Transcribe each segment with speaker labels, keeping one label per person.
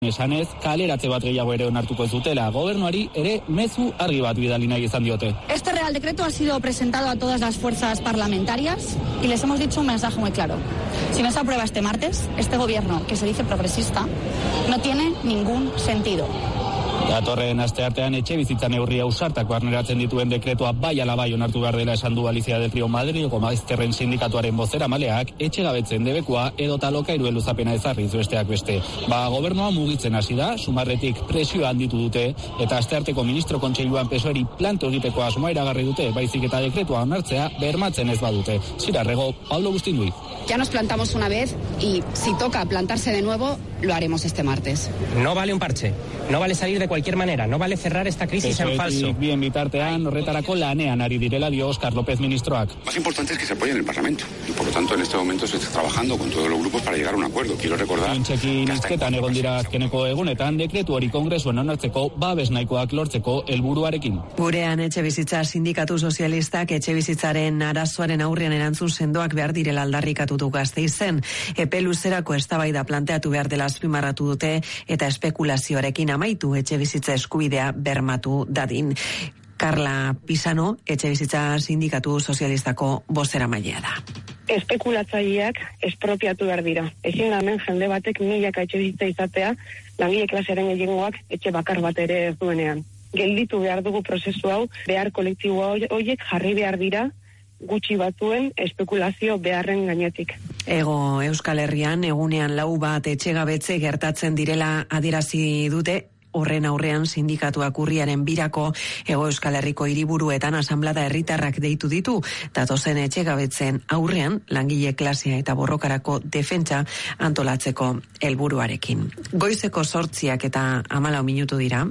Speaker 1: Esanez, kaleratze bat gehiago ere onartuko ez dutela. Gobernuari ere mezu argi bat bidali nahi izan diote.
Speaker 2: Este Real Decreto ha sido presentado a todas las fuerzas parlamentarias y les hemos dicho un mensaje muy claro. Si no se aprueba este martes, este gobierno, que se dice progresista, no tiene ningún sentido.
Speaker 1: Datorren asteartean etxebizitza neurria ausartak barneratzen dituen dekretua bai ala bai onartu behar dela esan du Alicia del Río Madrilgo maizterren sindikatuaren bozeramaleak etxegabetzen debekua edota alokairuen luzapena ezarriz besteak beste. Gobernua mugitzen hasi da, sumarretik presioa handitu dute eta astearteko ministro kontseiluan PSOEri planto egiteko asmoa iragarri dute, baizik eta dekretua onartzea bermatzen ez badute. Zirarrego, Pablo Bustinduy.
Speaker 3: Ya nos plantamos una vez y si toca plantarse de nuevo, lo haremos este martes.
Speaker 4: No vale un parche, no vale salir de cualquier manera, no vale cerrar esta crisis en falso.
Speaker 1: Bien bitartean, horretarako lanean ari direla dio Óscar López ministroak.
Speaker 5: Más importante es que se apoye en el Parlamento y por lo tanto en este momento se está trabajando con todos los grupos para llegar a un acuerdo. Quiero recordar
Speaker 1: Intxekin izketan egon dira azkeneko egunetan dekretu hori kongresuan onartzeko babes nahikoak lortzeko helburuarekin.
Speaker 6: Gurean etxebizitza sindikatu sozialistak etxebizitzaren arazoaren aurrean erantzun sendoak behar direla aldarrikatu du Gasteizen. Epe luzerako eztabaida planteatu behar dela azpimarratu dute eta espekulazioarekin amaitu etxebizitza eskubidea bermatu dadin. Carla Pisano, etxebizitza sindikatu sozialistako bozeramailea da.
Speaker 7: Espekulatzaileak espropiatu behar dira. Ezin da hemen jende batek milaka etxebizitza izatea, langile klasearen gehiengoak etxe bakar bat ere ez duenean. Gelditu behar dugu prozesu hau, behar kolektibo horiek jarri behar dira, gutxi batuen espekulazio beharren gainetik.
Speaker 6: Ego Euskal Herrian egunean 4 bat etxegabetze gertatzen direla adierazi dute. Horren aurrean sindikatuak urriaren 2 Ego Euskal Herriko hiriburuetan asanblada herritarrak deitu ditu, datozen etxegabetzen aurrean langile klasea eta borrokarako defentsa antolatzeko helburuarekin. Goizeko 8 eta 14 minutu dira.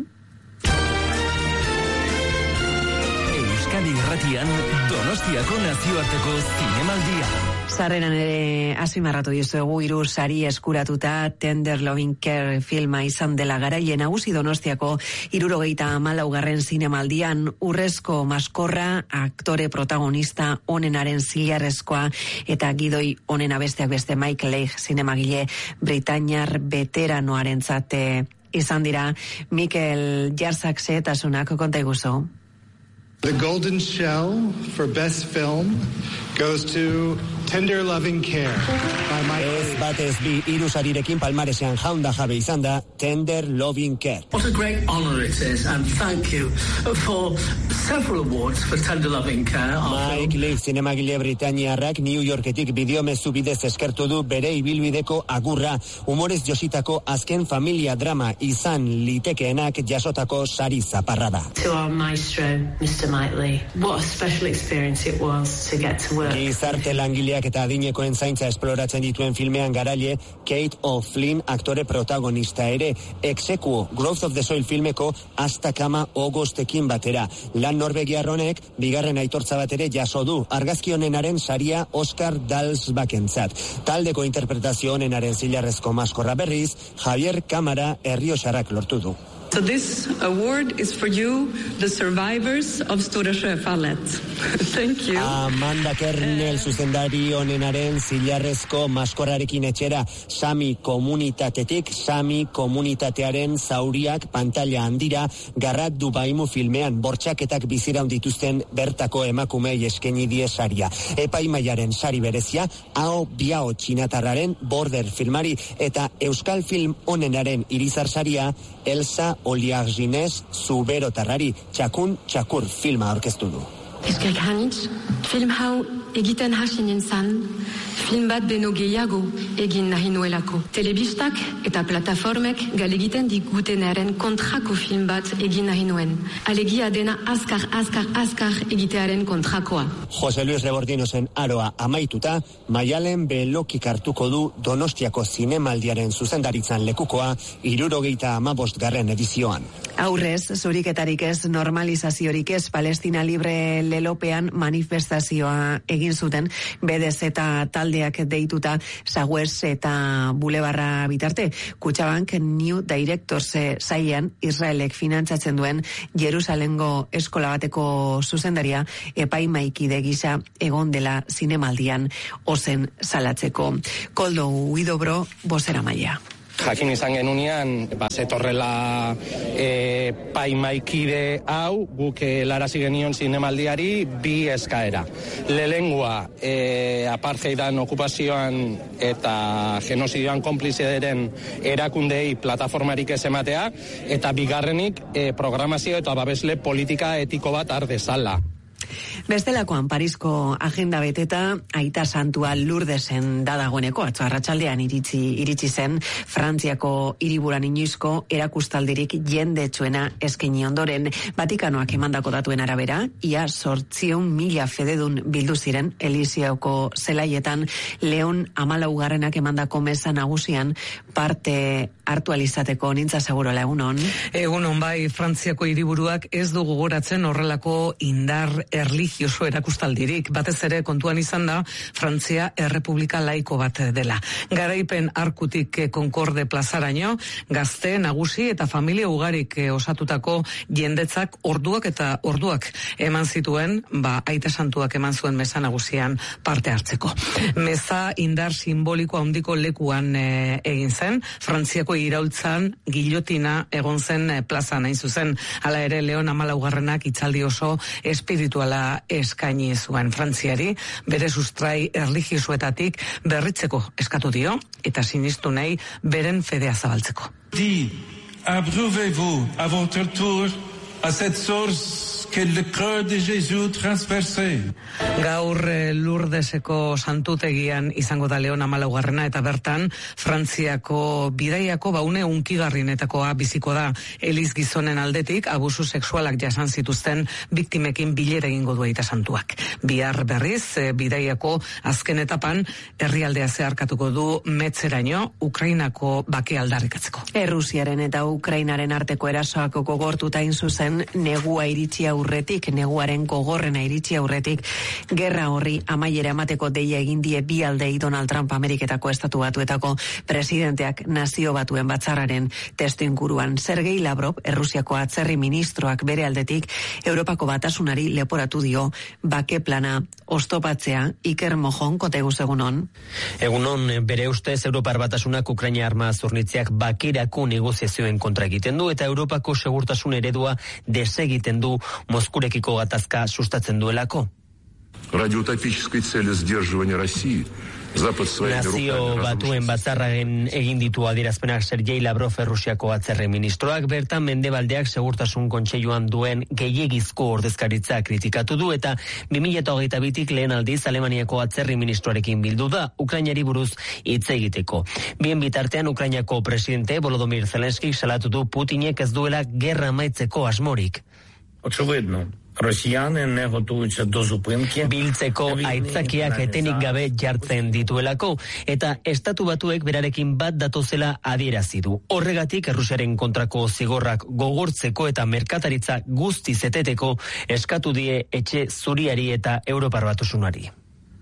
Speaker 8: Euskadi Irratian Donostiako nazioarteko zinemaldia.
Speaker 6: Sarreran ere azpimarratu dizuegu 3 sari eskuratuta Tender Loving Care filma izan dela garaile nagusi Donostiako 74. zinemaldian urrezko maskorra aktore protagonista onenaren zilarrezkoa eta gidoi onena besteak beste Michael Leigh zinemagile britainiar veteranoarentzat izan dira. Mikel Jarzak xehetasunak konta iguzu.
Speaker 9: The Golden Shell for Best Film goes to Tender Loving Care.
Speaker 10: Ez batez bi 3 sarirekin palmaresean jaunda jabe izan da Tender Loving Care.
Speaker 11: What a great honor it is, and thank you for several awards for Tender Loving Care.
Speaker 10: Mike Leigh zinemagile britainiarrak New Yorketik bideomezu bidez eskertu du bere ibilbideko agurra, humorez jositako azken familia drama izan litekeenak jasotako sari zaparra da.
Speaker 12: To our maestro, Mr. Knightley, what a special experience it was to get to work.
Speaker 10: Gizarte langileak eta adinekoen zaintza esploratzen dituen filmean garaile Kate O'Flynn aktore protagonista ere, Execuo, Growth of the Soil filmeko Astakama Ogostekin batera. Lan norvegiarronek bigarren aitortza bat ere jaso du, argazki honenaren saria Oscar Dalsbakentzat. Taldeko interpretazio honenaren zilarrezko maskorra berriz, Javier Kamara Errioxarrak lortu du.
Speaker 13: So this award is for you, the survivors of Stora Sjöfallet. Thank you.
Speaker 10: Amanda Kernel zuzendari honenaren zilarrezko maskorrarekin etxera, Sami komunitatetik, Sami komunitatearen zauriak pantalla handira Garrat Dubaimu filmean bortxaketak biziraun dituzten bertako emakumei eskaini die saria. Epaimaiaren sari berezia, Ao Biao txinatarraren Border filmari eta Euskal Film honenaren irizar saria, Elsa Oliarginez Zuberotarrari Txakun Txakur filma aurkeztu du.
Speaker 14: Euskal Hanitz, film hau egiten hasi nintzen, film bat beno gehiago egin nahi nuelako. Telebistak eta plataformek galegiten digutenaren kontrako film bat egin nahi nuen. Alegia dena azkar egitearen kontrakoa.
Speaker 10: Jose Luis Rebordinosen aroa amaituta, Maialen Belokik hartuko du Donostiako zinemaldiaren zuzendaritzan lekukoa 75. edizioan.
Speaker 6: Aurrez, zuriketarik ez, normalizaziorik ez, Palestina Libre lelopean manifestazioa egin zuten, BDZ eta taldeak deituta Sagüez eta Bulebarra bitarte. Kutxabank New Directors sailean Israelek finantzatzen duen Jerusalengo eskola bateko zuzendaria epaimaikide gisa egon dela zinemaldian ozen salatzeko. Koldo Uidobro, bozeramailea.
Speaker 15: Jakin izan genunean, zetorrela paimaikide hau, guk helarazi genion zinemaldiari 2 eskaera. Lehengoa, apartheidan okupazioan eta genozidioan konplizideren erakundei plataformarik ez ematea, eta bigarrenik programazio eta babesle politika etiko bat har dezala.
Speaker 6: Bestelakoan Parisko agenda beteta Aita Santua Lourdesen dagoeneko atzo arratsaldean iritsi zen Frantziako hiriburan inoizko erakustaldirik jendetsuena eskaini ondoren. Vatikanoak emandako datuen arabera, ia 800.000 fededun bildu ziren Eliseoko zelaietan. Leon 14 emandako meza nagusian parte hartu alizateko. Nintza segurola, egunon.
Speaker 16: Egunon, bai, Frantziako hiriburuak ez du gogoratzen horrelako indar erlijioso erakustaldirik. Batez ere kontuan izan da Frantzia errepublika laiko bat dela. Garaipen arkutik Konkorde plazaraino, gazte, nagusi eta familia ugarik osatutako jendetzak orduak eta orduak eman zituen, Aita Santuak eman zuen meza nagusian parte hartzeko. Meza indar simboliko handiko lekuan egin zen, Frantziako iraultzan gilotina egon zen plazan hain zuzen. Hala ere, Leon 14 itzaldi oso espirituala eskaini zuen Frantziari, bere sustrai erlijiosoetatik berritzeko eskatu dio, eta sinistu nahi beren fedea zabaltzeko.
Speaker 17: Abreuvez-vous à votre tour à cette source que le cœur de Jésus transversé.
Speaker 16: Gaur Lourdeseko santutegian izango da Leon 14 eta bertan Frantziako bidaiako une hunkigarrienetakoa biziko da. Eliz gizonen aldetik abusu sexualak jasan zituzten biktimekin bilera egingo du Aita Santuak. Bihar berriz bidaiako azken etapan herrialdea zeharkatuko du Metzeraino Ukrainako bake aldarrikatzeko.
Speaker 6: Errusiaren eta Ukrainaren arteko erasoak gogortuta hain zuzen negua iritsi aurretik, neguaren gogorrena iritsi aurretik, gerra horri amaiera emateko deia egin die bi aldei Donald Trump Ameriketako Estatu Batuetako presidenteak Nazio Batuen batzarraren testu inguruan. Sergei Lavrov, Errusiako atzerri ministroak bere aldetik, Europako Batasunari leporatu dio bake plana oztopatzea. Iker Mojon, koteguz egunon.
Speaker 10: Egunon, bere ustez Europar Batasunak Ukraina arma zurnitzeak bakerako negoziazioen kontra egiten du eta Europako segurtasun eredua desegiten du Moskurekiko gatazka sustatzen duelako. Nazio Batuen batzarraren egin ditu adierazpenak Sergei Lavrov Errusiako atzerri ministroak, bertan Mendebaldeak segurtasun kontseiluan duen gehiegizko ordezkaritza kritikatu du eta 2022tik lehen aldiz Alemaniako atzerri ministroarekin bildu da Ukrainari buruz hitz egiteko. Bien bitartean Ukrainako presidente Volodymyr Zelenskik salatu du Putinek ez duela gerra amaitzeko asmorik.
Speaker 11: Очевидно, росіяни не готуються до зупинки.
Speaker 10: Biltzeko aitzakiak etenik gabe jartzen dituelako eta Estatu Batuek berarekin bat datozela adierazi du. Horregatik Errusiaren kontrako zigorrak gogortzeko eta merkataritza guztiz eteteko eskatu die etxe zuriari eta Europar Batasunari.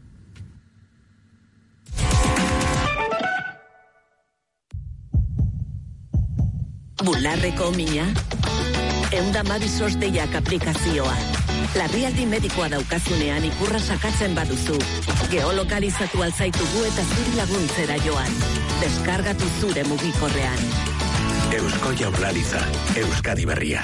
Speaker 18: Bularreko mina 112 deiak aplikazioa. Larrialdi medikoa daukazunean ikurra sakatzen baduzu. Geolokalizatu alzaitugu eta zuri laguntzera joan. Deskargatu zure mugikorrean.
Speaker 19: Eusko Jaurlaritza, Euskadi Berria.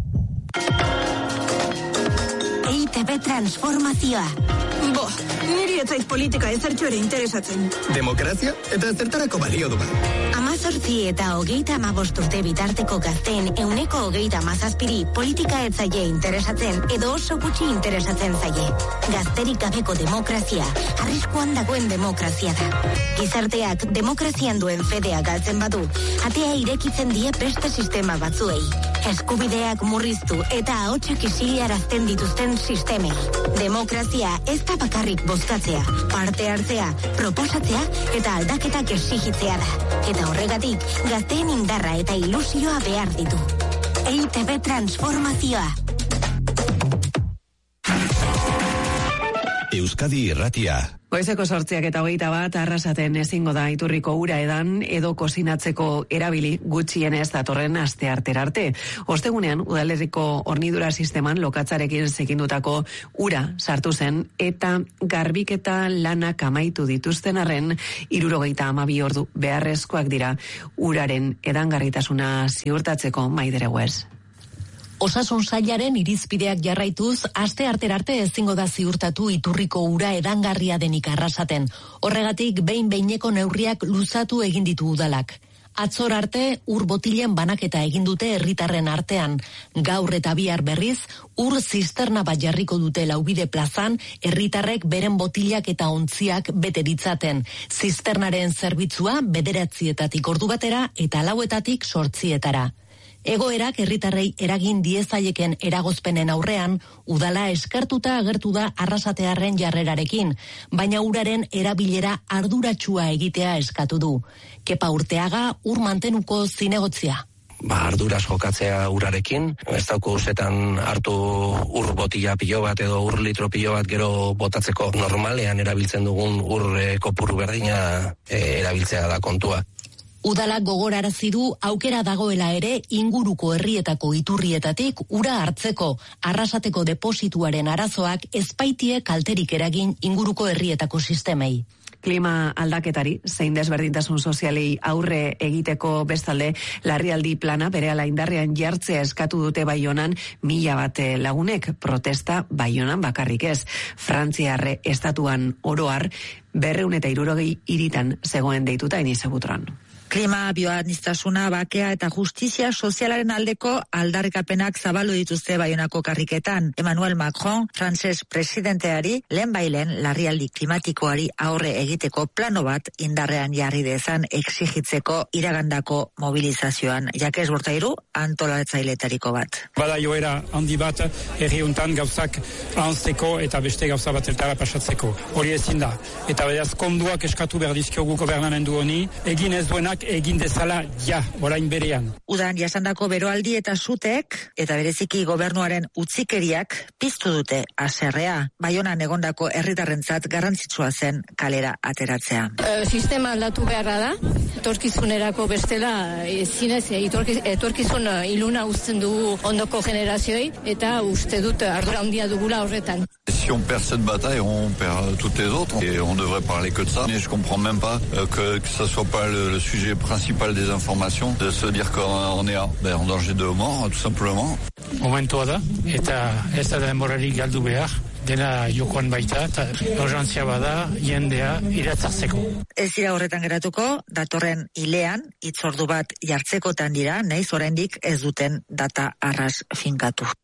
Speaker 20: EITB transformazioa. Niri etzaiz politika ezertxo ere interesatzen.
Speaker 19: Demokrazia eta zertarako balio du.
Speaker 20: 18 eta 35 urte bitarteko gazteen 137 politika etzaile interesatzen edo oso gutxi interesatzen zaie. Gazterik gabeko demokrazia, arriskuan dagoen demokrazia da. Gizarteak demokrazian duen fedea galtzen badu, atea irekitzen die beste sistema batzuei. Eskubideak murriztu eta ahotsak isilarazten dituzten sistemei. Demokrazia ez da bakarrik bozkatzea, parte hartzea, proposatzea eta aldaketak exigitzea da. Eta horregatik, gazteen indarra eta ilusioa behar ditu. EITB transformazioa.
Speaker 21: Euskadi Irratia.
Speaker 6: Goizeko 8:21 Arrasaten ezingo da iturriko ura edan edo kozinatzeko erabili gutxienez datorren asteartera arte. Ostegunean udalerriko hornidura sisteman lokatzarekin zekindutako ura sartu zen eta garbiketa lanak amaitu dituzten arren 72 ordu beharrezkoak dira uraren edangarritasuna ziurtatzeko. Maidere Guez.
Speaker 22: Osasun sailaren irizpideak jarraituz, asteartera arte ezingo da ziurtatu iturriko ura edangarria denik Arrasaten. Horregatik behin-behineko neurriak luzatu egin ditu udalak. Atzor arte ur botilen banaketa egin dute herritarren artean. Gaur eta bihar berriz, ur zisterna bat jarriko dute Laubide plazan, herritarrek beren botilak eta ontziak bete ditzaten. Zisternaren zerbitzua 9:00 ordu batera eta 4:00 8:00. Egoerak herritarrei eragin diezaieken eragozpenen aurrean, udala eskertuta agertu da arrasatearren jarrerarekin, baina uraren erabilera arduratsua egitea eskatu du. Kepa Urteaga, ur mantenuko zinegotzia.
Speaker 23: Arduraz jokatzea urarekin, ez dauko ustetan hartu ur botila pilo bat edo ur litro pilo bat gero botatzeko normalean erabiltzen dugun ur kopuru berdina erabiltzea da kontua.
Speaker 22: Udalak gogorarazi du aukera dagoela ere inguruko herrietako iturrietatik ura hartzeko. Arrasateko deposituaren arazoak ezpaitie kalterik eragin inguruko herrietako sistemei.
Speaker 6: Klima aldaketari, zein desberdintasun sozialei aurre egiteko bestalde, larrialdi plana berehala indarrean jartzea eskatu dute Baionan 1000 lagunek, protesta Baionan bakarrik ez. Frantziarre estatuan oroar 260 hiritan zegoen deituta Inize Butron.
Speaker 24: Klima, bioaniztasuna, bakea eta justizia sozialaren aldeko aldarrikapenak zabaldu dituzte Baionako karriketan. Emmanuel Macron, frantses presidenteari, lehenbailen larrialdi klimatikoari aurre egiteko plano bat indarrean jarri dezan exigitzeko iragandako mobilizazioan. Jakes Bortairu, antolatzailetariko bat.
Speaker 25: Bada joera handi bat, herri hontan gauzak ahantzeko eta beste gauza batetara pasatzeko. Hori ezin da. Eta beraz konduak eskatu behar dizkiogu gobernamendu honi, egin ez duenak egin dezala orain berean.
Speaker 24: Udan jasandako beroaldi eta sutek eta bereziki gobernuaren utzikeriak piztu dute haserrea. Baionan egondako herritarrentzat garrantzitsua zen kalera ateratzea.
Speaker 26: Sistema aldatu beharra da. Etorkizunerako bestela zinez etorkizun iluna uzten dugu ondoko generazioei eta uste dut ardura handia dugula horretan.
Speaker 27: Si on perd cette bataille, on perd toutes les autres et on devrait parler que de ça. Mais je comprends même pas que ça soit pas le sujet principal des informations, de se dire qu'on est en danger de mort, tout simplement.
Speaker 25: Momentua da, eta ez da denborarik galdu behar, dena jokoan baita, eta urgentzia bada jendea iratzartzeko.
Speaker 24: Ez dira horretan geratuko, datorren hilean, hitzordu bat jartzekotan dira, nahiz oraindik ez duten data arras finkatu.